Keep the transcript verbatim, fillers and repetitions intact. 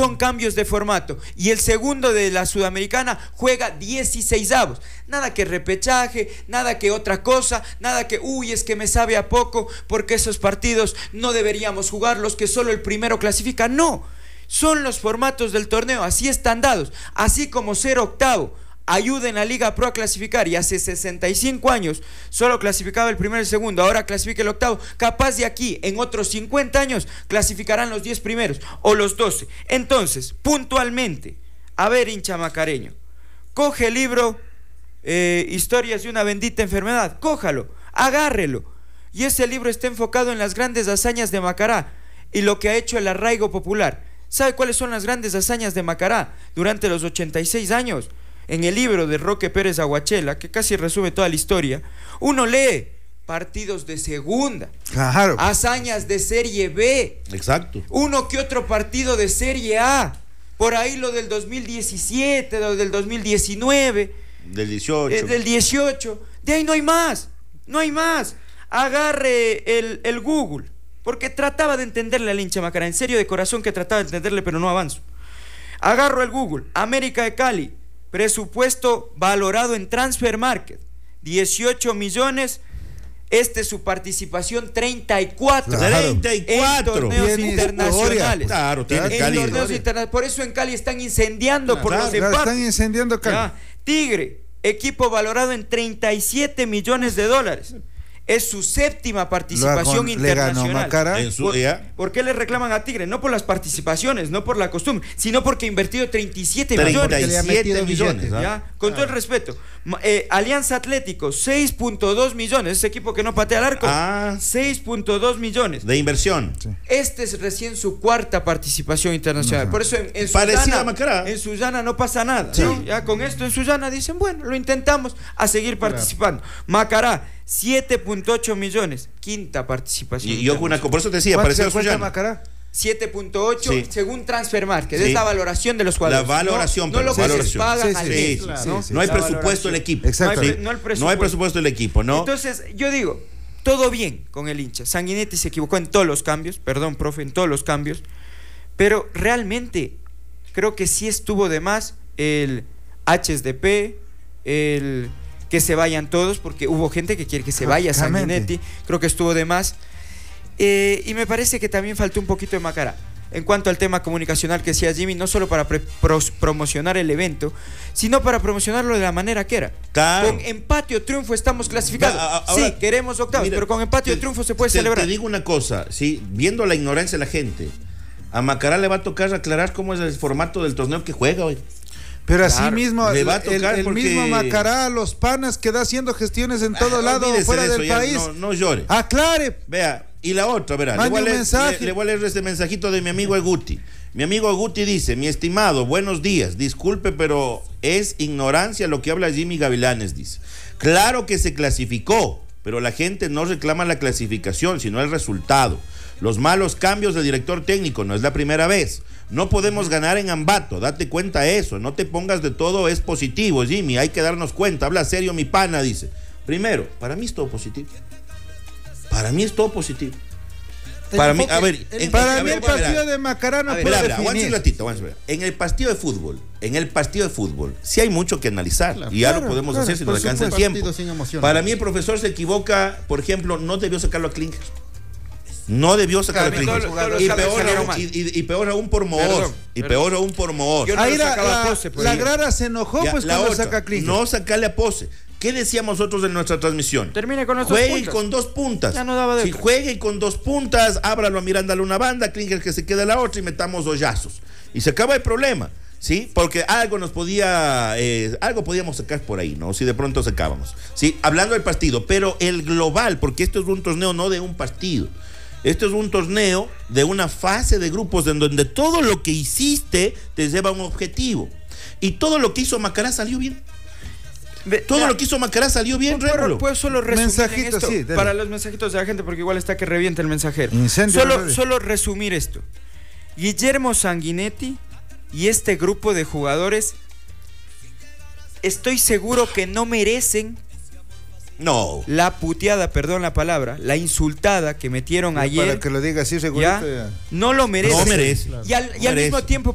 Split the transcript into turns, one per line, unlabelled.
con cambios de formato, y el segundo de la Sudamericana juega dieciseisavos. Nada que repechaje, nada que otra cosa, nada que, uy, es que me sabe a poco, porque esos partidos no deberíamos jugarlos, que solo el primero clasifica. No, son los formatos del torneo, así están dados. Así como ser octavo ayuda en la Liga Pro a clasificar, y hace sesenta y cinco años solo clasificaba el primero y el segundo, ahora clasifica el octavo, capaz de aquí en otros cincuenta años clasificarán los diez primeros o los doce. Entonces, puntualmente, a ver, hincha macareño, coge el libro eh, Historias de una bendita enfermedad, cójalo, agárrelo, y ese libro está enfocado en las grandes hazañas de Macará y lo que ha hecho el arraigo popular. ¿Sabe cuáles son las grandes hazañas de Macará durante los ochenta y seis años? En el libro de Roque Pérez Aguachela, que casi resume toda la historia, uno lee partidos de segunda,
claro,
hazañas de Serie B,
exacto,
uno que otro partido de Serie A, por ahí lo del dos mil diecisiete, lo del dos mil diecinueve,
del dieciocho,
eh, del dieciocho, de ahí no hay más, no hay más. Agarre el, el Google, porque trataba de entenderle al hincha Macará, en serio, de corazón que trataba de entenderle, pero no avanzo. Agarro el Google, América de Cali, presupuesto valorado en Transfer Market, dieciocho millones. Este es su participación, treinta y cuatro.
Claro. treinta y cuatro.
En torneos
Bien,
internacionales.
Claro, tiene
en
Cali.
torneos internacionales. Por eso en Cali están incendiando
Claro,
por los
claro,
empates.
están incendiando Cali.
Ya. Tigre, equipo valorado en treinta y siete millones de dólares. Es su séptima participación
Lo,
internacional.
le ganó Macará.
En su,
¿Por,
ya.
¿Por qué le reclaman a Tigre? No por las participaciones, no por la costumbre, sino porque ha invertido treinta y siete millones.
treinta y siete millones. ¿Ah?
¿Ya? Con todo el respeto. Eh, Alianza Atlético, seis punto dos millones. Ese equipo que no patea al arco,
Ah.
seis punto dos millones.
De inversión.
Sí.
Este es recién su cuarta participación internacional.
Ajá.
Por eso en, en
Parecida
Sullana,
a Macará.
en Sullana no pasa nada.
Sí.
¿No? Ya con esto en Sullana dicen, bueno, lo intentamos, a seguir participando. Macará, siete punto ocho millones, quinta participación.
Y yo con una, por eso te decía,
¿Cuánto
parecía
se cuesta
Sullana.
Macará?
siete punto ocho
Sí.
según Transfer Market,
Sí.
es la valoración de los jugadores.
La valoración,
no, no
pero
lo que
valoración.
se pagan
Sí,
al
sí,
mes,
sí,
claro.
¿no?
Sí, sí.
No hay
La
presupuesto
valoración.
del equipo.
Exacto.
No hay,
Sí.
pre- no el
No
presupuesto.
hay presupuesto del equipo, ¿no?
Entonces, yo digo, todo bien con el hincha. Sanguinetti se equivocó en todos los cambios, perdón, profe, en todos los cambios, pero realmente creo que sí estuvo de más el H S D P, el que se vayan todos, porque hubo gente que quiere que se vaya Sanguinetti, creo que estuvo de más. Eh, y me parece que también faltó un poquito de Macará. En cuanto al tema comunicacional que decía Jimmy, no solo para pre- pros- promocionar el evento, sino para promocionarlo de la manera que era.
Claro.
Con empate o triunfo estamos clasificados.
A- a- ahora,
sí, queremos octavos,
mira,
pero con empate
te-
o triunfo se puede
te,
celebrar.
Te digo una cosa, sí, viendo la ignorancia de la gente, a Macará le va a tocar aclarar cómo es el formato del torneo que juega hoy.
Pero así
Claro,
mismo,
le
el,
va a tocar
el
porque-
mismo Macará, los panas que da haciendo gestiones en todo
Ah,
lado,
olvídese
fuera
de eso,
del
ya,
país.
No, no llore.
Aclare.
Vea, y la otra, verá, le
Mande
voy, a
un
leer,
mensaje.
le, le voy a leer este mensajito de mi amigo Eguti. Mi amigo Eguti dice: mi estimado, buenos días, disculpe, pero es ignorancia lo que habla Jimmy Gavilanes, dice. Claro que se clasificó, pero la gente no reclama la clasificación, sino el resultado. Los malos cambios del director técnico, no es la primera vez. No podemos ganar en Ambato, date cuenta de eso, no te pongas de todo es positivo, Jimmy, hay que darnos cuenta, habla serio mi pana, dice. Primero, para mí es todo positivo. Para mí es todo positivo. Para mí, a ver, en-
Para
a
mí
ver,
el partido
verá.
de Macará no
A ver,
puede
Espera, espera, aguántese un
definir.
ratito, aguántese un ratito. En el partido de fútbol, en el partido de fútbol, sí hay mucho que analizar.
Claro,
y ya
claro,
lo podemos
claro,
hacer si
por
nos alcanza el
supuesto.
tiempo.
Partido sin emoción.
Para mí el profesor se equivoca, por ejemplo, no debió sacarlo a Klinger. No debió sacarlo a
Claro,
Klinger.
todos- todos los
Y
cambios
peor,
salieron
aún,
mal.
y, y- y peor aún por Mohor.
Perdón,
Y
perdón.
peor aún por Mohor.
Yo no
Ahí
lo
la,
sacaba a
la-
Pose, pues.
la grada se enojó
Ya,
pues
la
cuando
otra,
saca Klinger.
no sacarle a Pose. ¿Qué decíamos nosotros en nuestra transmisión?
Termine con los dos
Juegue
puntas.
con dos puntas.
Ya no daba de
Si
otra.
juegue con dos puntas, ábralo a Miranda a una banda, Klinger que se quede a la otra y metamos hoyazos. Y se acaba el problema, ¿sí? Porque algo nos podía, eh, algo podíamos sacar por ahí, ¿no? Si de pronto sacábamos, ¿sí? Hablando del partido, pero el global, porque esto es un torneo no de un partido. Esto es un torneo de una fase de grupos en donde todo lo que hiciste te lleva a un objetivo. Y todo lo que hizo Macará salió bien.
Ve,
Todo
ya,
lo que hizo Macará salió bien,
¿puedo,
Rémulo.
puedo solo resumir
Mensajito,
en esto?
sí, dale.
Para los mensajitos de la gente, porque igual está que revienta el mensajero.
Incendio de
Solo,
redes.
solo resumir esto. Guillermo Sanguinetti y este grupo de jugadores, estoy seguro que no merecen
No.
la puteada, perdón la palabra, la insultada que metieron ayer.
Para que lo diga así, segurito.
¿Ya?
ya.
No lo merecen.
No merece.
Y al, y
No
al mismo
merece.
tiempo